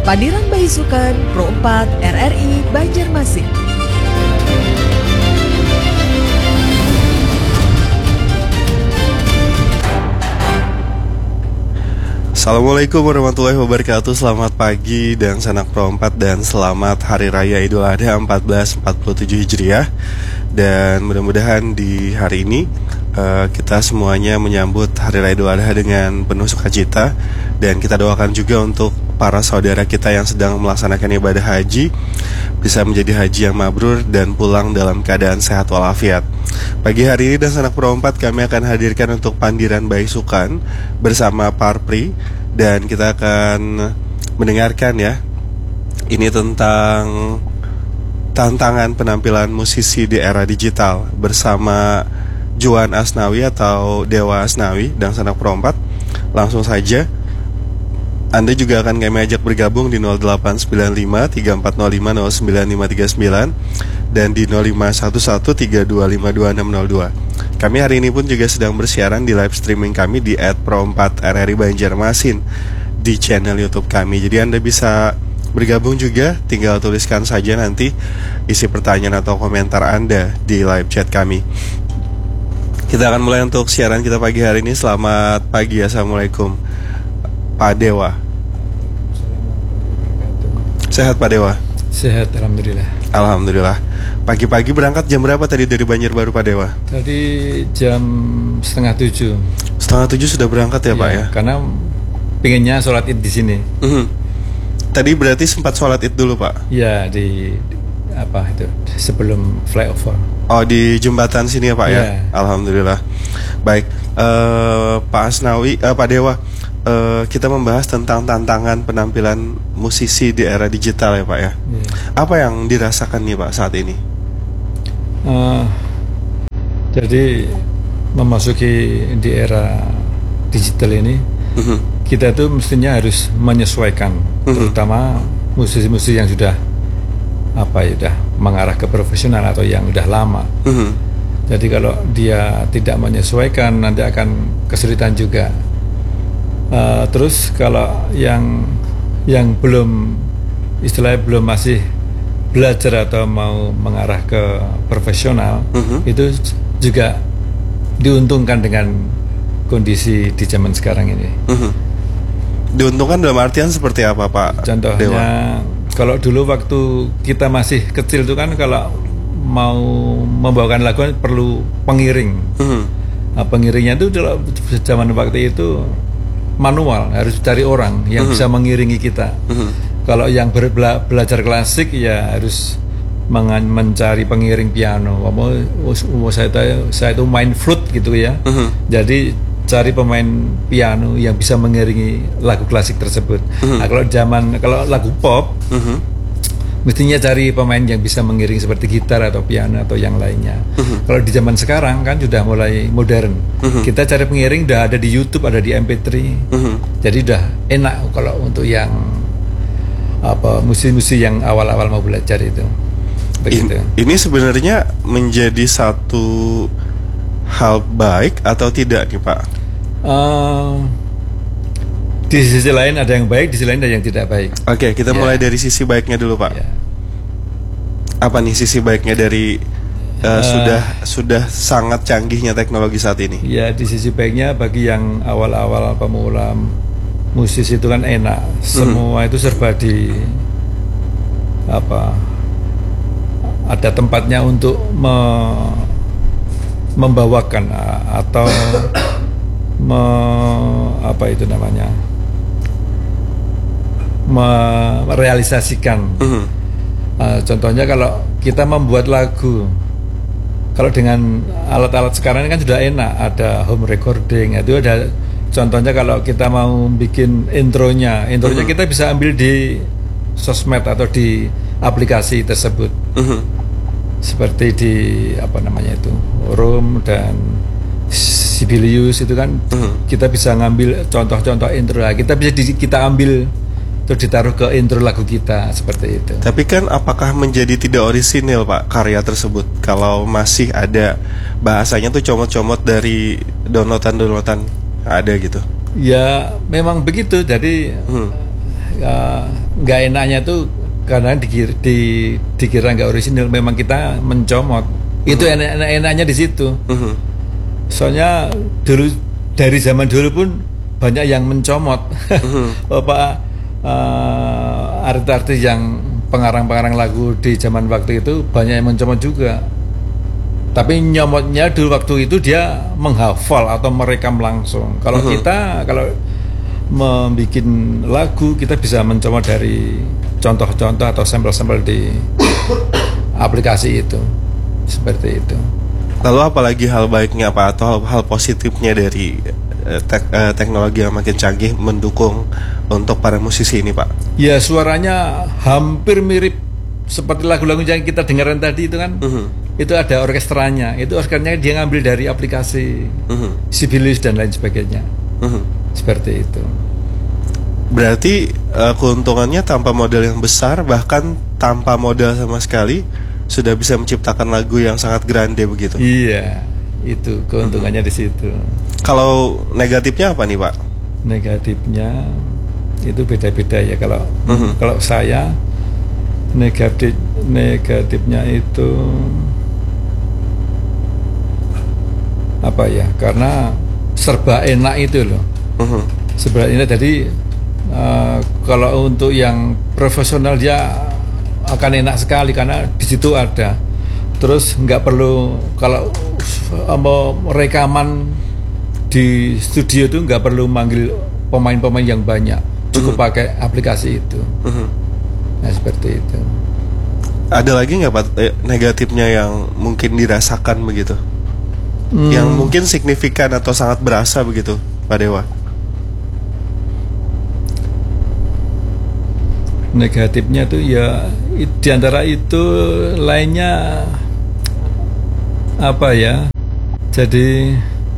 Padiran Bayi Sukan Pro 4 RRI Banjarmasin. Assalamualaikum warahmatullahi wabarakatuh. Selamat pagi dan sanak Pro 4 dan selamat Hari Raya Idul Adha 1447 Hijriah. Dan mudah-mudahan di hari ini kita semuanya menyambut Hari Raya Idul Adha dengan penuh sukacita. Dan kita doakan juga untuk para saudara kita yang sedang melaksanakan ibadah haji bisa menjadi haji yang mabrur dan pulang dalam keadaan sehat walafiat. Pagi hari ini dan sanak Pro 4 kami akan hadirkan untuk Padiran Bayi Sukan bersama Parpri. Dan kita akan mendengarkan ya, ini tentang tantangan penampilan musisi di era digital bersama Juan Asnawi atau Dewa Asnawi dan sanak Pro 4. Langsung saja Anda juga akan kami ajak bergabung di 0895 3405 09539 dan di 051132522602. Kami hari ini pun juga sedang bersiaran di live streaming kami di @pro4rri Banjarmasin di channel YouTube kami. Jadi Anda bisa bergabung juga, tinggal tuliskan saja nanti isi pertanyaan atau komentar Anda di live chat kami. Kita akan mulai untuk siaran kita pagi hari ini. Selamat pagi, assalamualaikum Pak Dewa. Sehat Pak Dewa? Sehat, alhamdulillah. Alhamdulillah. Pagi-pagi berangkat jam berapa tadi dari Banjarbaru Pak Dewa? Tadi jam 6:30. 6:30 sudah berangkat ya, Pak ya? Karena pengennya sholat id di sini. Tadi berarti sempat sholat id dulu Pak? Ya, di apa itu sebelum flyover. Oh, di jembatan sini ya Pak ya? Ya. Alhamdulillah. Baik, Pak Asnawi, Pak Dewa, kita membahas tentang tantangan penampilan musisi di era digital ya Pak ya? Ya. Apa yang dirasakan nih Pak saat ini? Jadi memasuki di era digital ini, kita tuh mestinya harus menyesuaikan, terutama musisi-musisi yang sudah sudah mengarah ke profesional atau yang sudah lama. Jadi kalau dia tidak menyesuaikan nanti akan kesulitan juga. Terus kalau yang belum istilahnya belum masih belajar atau mau mengarah ke profesional, itu juga diuntungkan dengan kondisi di zaman sekarang ini. Diuntungkan dalam artian seperti apa Pak? Contohnya Dewa? Kalau dulu waktu kita masih kecil itu kan kalau mau membawakan lagu perlu pengiring. Nah, pengiringnya itu zaman waktu itu manual, harus cari orang yang bisa mengiringi kita. Kalau yang belajar klasik ya harus mencari pengiring piano. Saya itu main flute gitu ya. Jadi cari pemain piano yang bisa mengiringi lagu klasik tersebut. Nah, kalau lagu pop, mestinya cari pemain yang bisa mengiring seperti gitar atau piano atau yang lainnya. Kalau di zaman sekarang kan sudah mulai modern. Kita cari pengiring udah ada di YouTube, ada di MP3. Jadi udah enak kalau untuk yang musisi-musisi yang awal-awal mau belajar itu. Begitu. Ini sebenarnya menjadi satu hal baik atau tidak nih Pak? Di sisi lain ada yang baik, di sisi lain ada yang tidak baik. Oke, kita mulai dari sisi baiknya dulu Pak. Apa nih sisi baiknya dari sudah sangat canggihnya teknologi saat ini? Ya, di sisi baiknya bagi yang awal-awal pemula musisi itu kan enak. Semua itu serba ada tempatnya untuk membawakan atau merealisasikan. Contohnya kalau kita membuat lagu, kalau dengan alat-alat sekarang ini kan sudah enak, ada home recording. Itu ada contohnya kalau kita mau bikin intronya kita bisa ambil di sosmed atau di aplikasi tersebut. Seperti di Room dan Sibelius itu kan kita bisa ngambil contoh-contoh intro. Kita bisa kita ambil terus ditaruh ke intro lagu kita seperti itu. Tapi kan apakah menjadi tidak orisinil Pak karya tersebut kalau masih ada bahasanya tuh comot-comot dari downloadan ada gitu? Ya memang begitu. Jadi nggak enaknya tuh karena dikira nggak orisinil, memang kita mencomot. Itu enaknya di situ. Soalnya dulu, dari zaman dulu pun banyak yang mencomot. Artis-artis yang pengarang-pengarang lagu di zaman waktu itu banyak yang mencomot juga. Tapi nyomotnya dulu waktu itu dia menghafal atau merekam langsung. Kalau kita membuat lagu, kita bisa mencomot dari contoh-contoh atau sampel-sampel di aplikasi itu. Seperti itu. Lalu apalagi hal baiknya Pak, atau hal positifnya dari teknologi yang makin canggih mendukung untuk para musisi ini Pak? Ya, suaranya hampir mirip seperti lagu-lagu yang kita dengarkan tadi itu kan. Itu ada orkestranya. Itu orkestranya dia ngambil dari aplikasi Sibelius dan lain sebagainya. Seperti itu. Berarti keuntungannya tanpa modal yang besar, bahkan tanpa modal sama sekali, sudah bisa menciptakan lagu yang sangat grande begitu. Iya, itu keuntungannya di situ. Kalau negatifnya apa nih Pak? Negatifnya itu beda-beda ya. Kalau saya negatifnya itu apa ya? Karena serba enak itu loh. Serba enak. Jadi kalau untuk yang profesional dia akan enak sekali karena di situ ada. Terus nggak perlu, kalau mau rekaman di studio itu nggak perlu manggil pemain-pemain yang banyak, cukup pakai aplikasi itu. Nah, seperti itu. Ada lagi nggak Pak negatifnya yang mungkin dirasakan begitu? Yang mungkin signifikan atau sangat berasa begitu Pak Dewa? Negatifnya tuh ya diantara itu lainnya apa ya? Jadi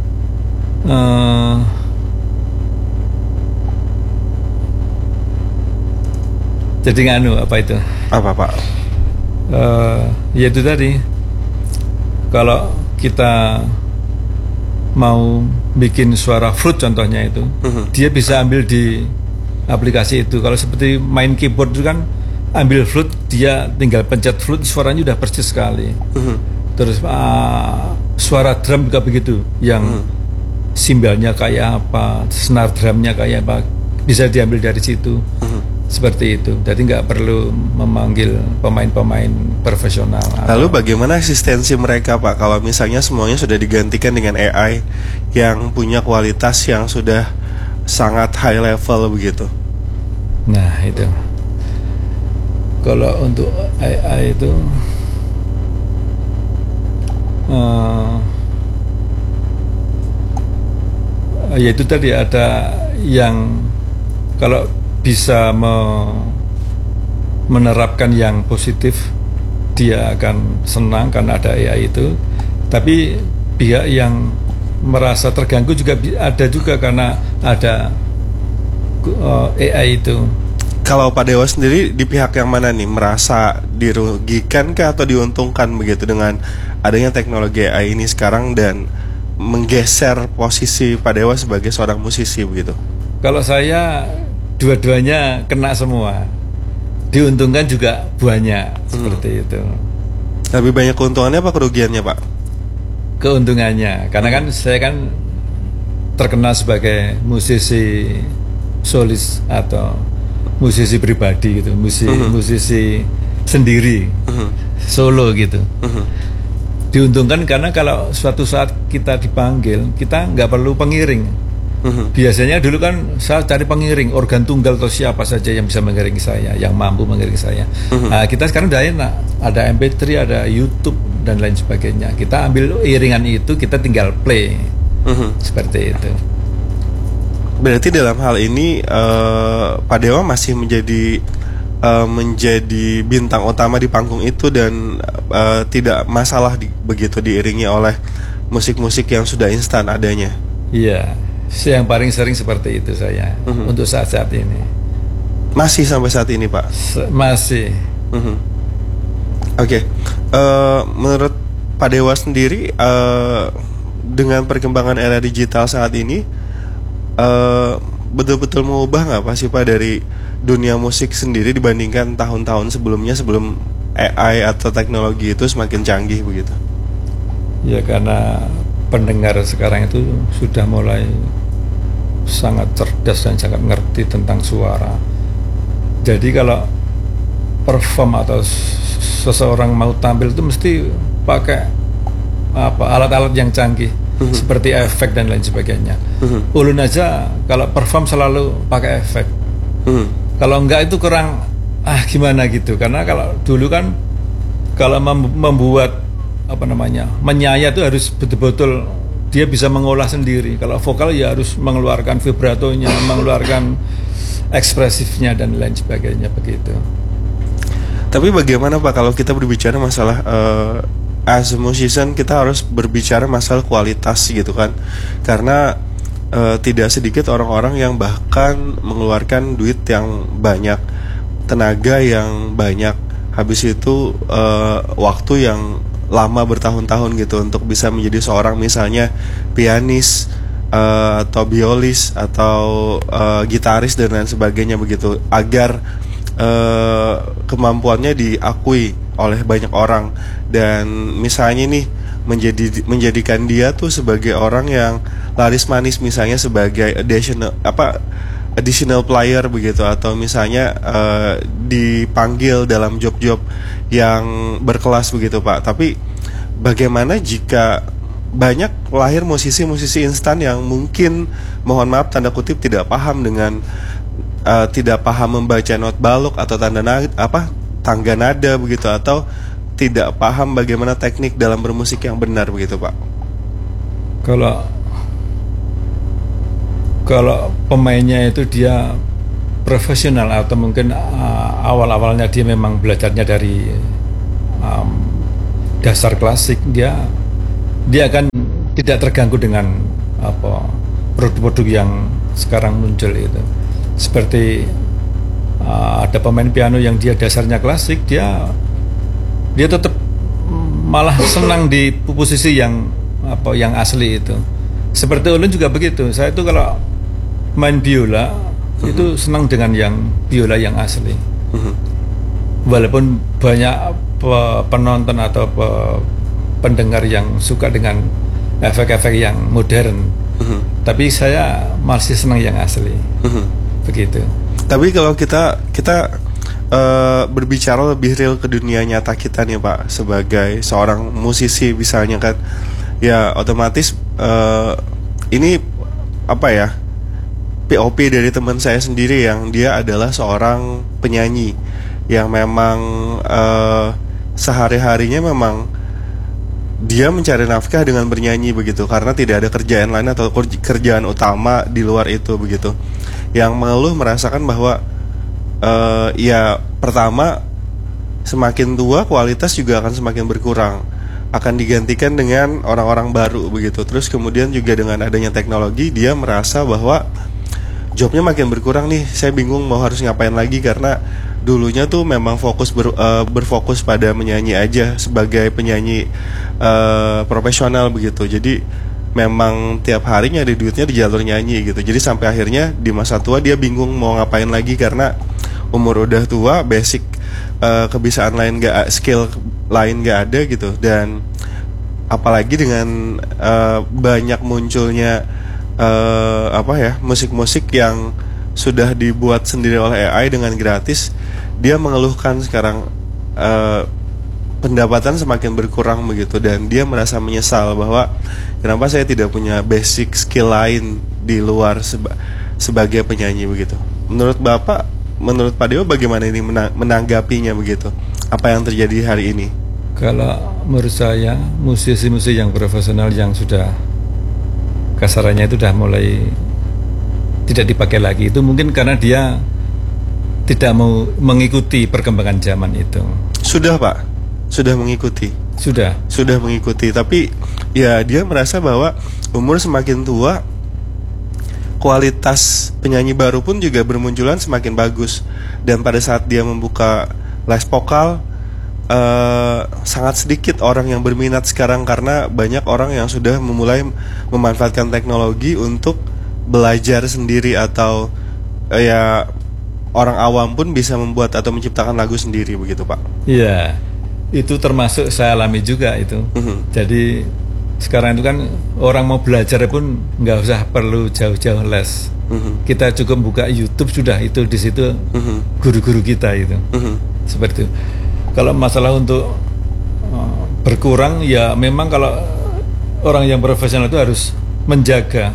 nganu apa itu? Apa Pak? Ya itu tadi, kalau kita mau bikin suara flute contohnya itu, dia bisa ambil di aplikasi itu. Kalau seperti main keyboard itu kan ambil flute, dia tinggal pencet flute, suaranya udah persis sekali. Terus suara drum juga begitu, yang simbalnya kayak apa, snare drumnya kayak apa, bisa diambil dari situ. Seperti itu. Jadi nggak perlu memanggil pemain-pemain profesional. Lalu bagaimana asistensi mereka Pak, kalau misalnya semuanya sudah digantikan dengan AI yang punya kualitas yang sudah sangat high level begitu? Nah itu, kalau untuk AI itu ya itu tadi, ada yang kalau bisa menerapkan yang positif, dia akan senang karena ada AI itu. Tapi pihak yang merasa terganggu juga ada juga karena ada AI itu. Kalau Pak Dewa sendiri di pihak yang mana nih? Merasa dirugikan kah atau diuntungkan begitu dengan adanya teknologi AI ini sekarang dan menggeser posisi Pak Dewa sebagai seorang musisi begitu? Kalau saya dua-duanya kena semua. Diuntungkan juga banyak, seperti itu. Lebih banyak keuntungannya apa kerugiannya Pak? Keuntungannya, karena kan saya kan terkenal sebagai musisi solis atau musisi pribadi gitu, musisi sendiri, solo gitu. Diuntungkan karena kalau suatu saat kita dipanggil, kita nggak perlu pengiring. Biasanya dulu kan saya cari pengiring, organ tunggal atau siapa saja yang bisa mengiringi saya, yang mampu mengiringi saya. Nah, kita sekarang udah enak, ada MP3, ada YouTube dan lain sebagainya. Kita ambil iringan itu, kita tinggal play. Seperti itu. Berarti dalam hal ini Pak Dewa masih menjadi bintang utama di panggung itu dan tidak masalah begitu diiringi oleh musik-musik yang sudah instan adanya. Iya, yang paling sering seperti itu saya untuk saat-saat ini. Masih sampai saat ini Pak? Masih. Oke. Menurut Pak Dewa sendiri, dengan perkembangan era digital saat ini, betul-betul mengubah nggak Pak sih Pak dari dunia musik sendiri dibandingkan tahun-tahun sebelumnya, sebelum AI atau teknologi itu semakin canggih begitu? Ya karena pendengar sekarang itu sudah mulai sangat cerdas dan sangat ngerti tentang suara. Jadi kalau perform atau seseorang mau tampil itu mesti pakai alat-alat yang canggih seperti efek dan lain sebagainya. Ulun aja kalau perform selalu pakai efek. Kalau enggak itu kurang gimana gitu. Karena kalau dulu kan kalau membuat menyanyi itu harus betul-betul dia bisa mengolah sendiri. Kalau vokal ya harus mengeluarkan vibratonya, mengeluarkan ekspresifnya dan lain sebagainya begitu. Tapi bagaimana Pak kalau kita berbicara masalah as a musician, kita harus berbicara masalah kualitas gitu kan? Karena tidak sedikit orang-orang yang bahkan mengeluarkan duit yang banyak, tenaga yang banyak, habis itu waktu yang lama bertahun-tahun gitu untuk bisa menjadi seorang misalnya pianis atau biolis atau gitaris dan lain sebagainya begitu, agar kemampuannya diakui oleh banyak orang dan misalnya nih menjadikan dia tuh sebagai orang yang laris manis, misalnya sebagai additional player begitu, atau misalnya dipanggil dalam job-job yang berkelas begitu Pak. Tapi bagaimana jika banyak lahir musisi-musisi instan yang mungkin, mohon maaf tanda kutip, tidak paham dengan tidak paham membaca not balok atau tangga nada begitu, atau tidak paham bagaimana teknik dalam bermusik yang benar begitu Pak. Kalau pemainnya itu dia profesional atau mungkin awal-awalnya dia memang belajarnya dari dasar klasik, dia akan tidak terganggu dengan produk-produk yang sekarang muncul itu. Seperti ada pemain piano yang dia dasarnya klasik, dia tetap malah senang di posisi yang asli itu. Seperti ulun juga begitu. Saya itu kalau main biola itu senang dengan yang biola yang asli. Walaupun banyak penonton atau pendengar yang suka dengan efek-efek yang modern, tapi saya masih senang yang asli. Begitu. Tapi kalau kita berbicara lebih real ke dunia nyata kita nih Pak, sebagai seorang musisi misalnya kan, ya otomatis ini POP dari teman saya sendiri yang dia adalah seorang penyanyi yang memang sehari-harinya memang dia mencari nafkah dengan bernyanyi begitu, karena tidak ada kerjaan lain atau kerjaan utama di luar itu begitu. Yang mengeluh merasakan bahwa ya pertama, semakin tua kualitas juga akan semakin berkurang, akan digantikan dengan orang-orang baru begitu. Terus kemudian juga dengan adanya teknologi, dia merasa bahwa jobnya makin berkurang nih. Saya bingung mau harus ngapain lagi, karena dulunya tuh memang berfokus pada menyanyi aja sebagai penyanyi profesional begitu. Jadi memang tiap harinya ada duitnya di jalur nyanyi gitu. Jadi sampai akhirnya di masa tua dia bingung mau ngapain lagi, karena umur udah tua, basic kebiasaan lain skill lain gak ada gitu. Dan apalagi dengan banyak munculnya musik-musik yang sudah dibuat sendiri oleh AI dengan gratis, dia mengeluhkan sekarang pendapatan semakin berkurang begitu, dan dia merasa menyesal bahwa kenapa saya tidak punya basic skill lain di luar sebagai penyanyi begitu. Menurut Pak Dewa bagaimana ini menanggapinya begitu? Apa yang terjadi hari ini? Kalau menurut saya musisi-musisi yang profesional yang sudah kasarannya itu sudah mulai tidak dipakai lagi, itu mungkin karena dia tidak mau mengikuti perkembangan zaman itu. Sudah Pak, sudah mengikuti. Sudah mengikuti, tapi ya dia merasa bahwa umur semakin tua, kualitas penyanyi baru pun juga bermunculan semakin bagus. Dan pada saat dia membuka les vokal, sangat sedikit orang yang berminat sekarang, karena banyak orang yang sudah memulai memanfaatkan teknologi untuk belajar sendiri atau ya orang awam pun bisa membuat atau menciptakan lagu sendiri begitu Pak? Iya, itu termasuk saya alami juga itu. Jadi sekarang itu kan orang mau belajar pun nggak usah perlu jauh-jauh les. Kita cukup buka YouTube sudah, itu di situ guru-guru kita itu. Seperti itu. Kalau masalah untuk berkurang ya memang kalau orang yang profesional itu harus menjaga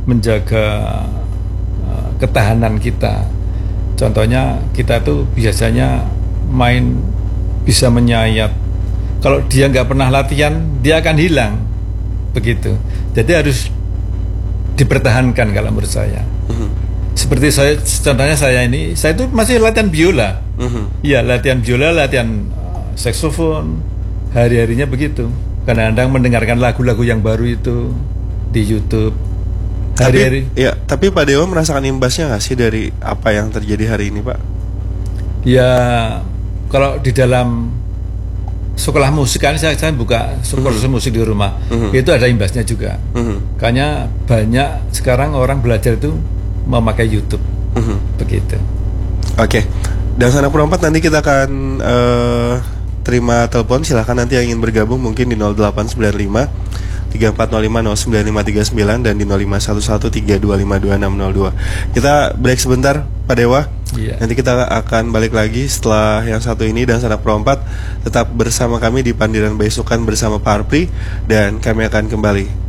ketahanan kita. Contohnya kita tuh biasanya bisa menyayat. Kalau dia nggak pernah latihan, dia akan hilang, begitu. Jadi harus dipertahankan kalau menurut saya. Seperti contohnya saya itu masih latihan biola. Ya, latihan biola, latihan saksofon, hari-harinya begitu. Kadang-kadang mendengarkan lagu-lagu yang baru itu di YouTube. Tapi Pak Dewa merasakan imbasnya nggak sih dari apa yang terjadi hari ini Pak? Ya, kalau di dalam sekolah musik kan saya buka sekolah musik di rumah, itu ada imbasnya juga. Karena banyak sekarang orang belajar itu memakai YouTube, begitu. Oke. Dan Sanak Perompat nanti kita akan terima telepon. Silahkan nanti yang ingin bergabung mungkin di 0895 3405 09539 dan di 051132522602. Kita break sebentar Pak Dewa. Nanti kita akan balik lagi setelah yang satu ini. Dan Sanak Perompat tetap bersama kami di Pandiran Baisukan bersama Pak Arpri, dan kami akan kembali